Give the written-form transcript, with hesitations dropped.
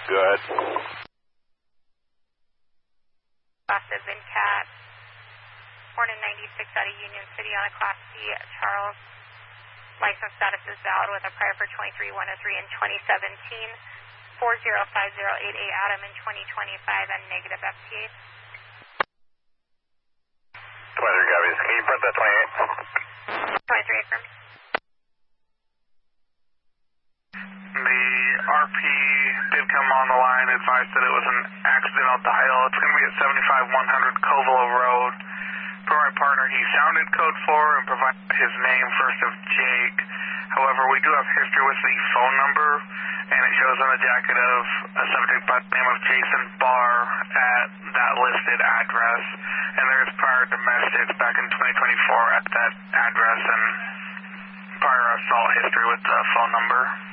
Go ahead. Class Cat. Born in 96 out of Union City on a Class C. Charles. License status is valid with a prior for 23-103 in 2017. 405088 Adam in 2025 and negative FTA. 23 copies. Can you print that 28? 23 affirmed. The RP did come on the line, advised that it was an accidental dial. It's going to be at 75100 Covelo Road. Per my partner, he sounded code 4 and provided his name first of Jake. However, we do have history with the phone number, and it shows on the jacket of a subject by the name of Jason Barr at that listed address. And there's prior domestics back in 2024 at that address and prior assault history with the phone number.